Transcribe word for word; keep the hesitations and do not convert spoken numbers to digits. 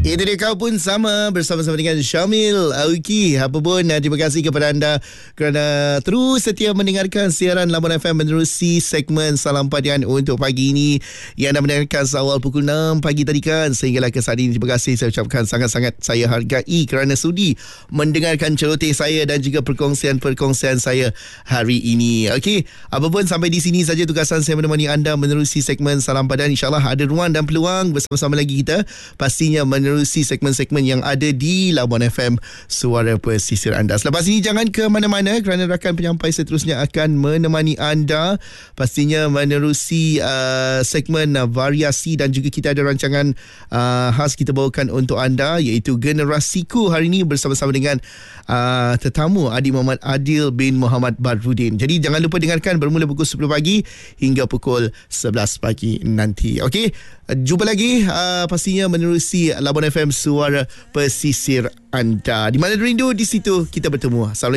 Itu dia, kau pun sama bersama-sama dengan Syamil Auki. Apa pun, terima kasih kepada anda kerana terus setia mendengarkan siaran Labuan F M menerusi segmen Salam Padian untuk pagi ini yang anda mendengarkan seawal pukul enam pagi tadi kan sehinggalah ke saat ini. Terima kasih saya ucapkan, sangat-sangat saya hargai kerana sudi mendengarkan celoteh saya dan juga perkongsian-perkongsian saya hari ini. Okey, apa pun sampai di sini saja tugasan saya menemani anda menerusi segmen Salam Padian. InsyaAllah ada ruang dan peluang bersama-sama lagi kita pastinya menerusi menerusi segmen-segmen yang ada di Labuan F M, suara pesisir anda. Selepas ini jangan ke mana-mana kerana rakan penyampai seterusnya akan menemani anda pastinya menerusi uh, segmen uh, variasi dan juga kita ada rancangan uh, khas kita bawakan untuk anda iaitu Generasiku hari ini bersama-sama dengan uh, tetamu Adik Muhammad Adil bin Muhammad Badrudin. Jadi jangan lupa dengarkan bermula pukul sepuluh pagi hingga pukul sebelas pagi nanti. Okey, jumpa lagi uh, pastinya menerusi Labuan F M, suara pesisir anda. Di mana rindu, di situ kita bertemu. Assalamualaikum.